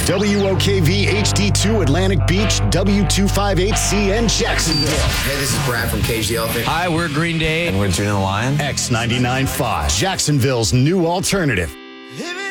WOKV HD2 Atlantic Beach, W258CN Jacksonville. Hey, this is Brad from Cage the Elephant. Hi, we're Green Day. And we're Junior the Lion. X99.5, Jacksonville's new alternative.